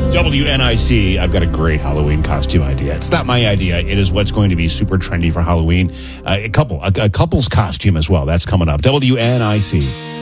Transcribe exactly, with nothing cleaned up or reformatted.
W N I C, I've got a great Halloween costume idea. It's not my idea. It is what's going to be super trendy for Halloween. Uh, a couple, a, a couple's costume as well. That's coming up. W N I C.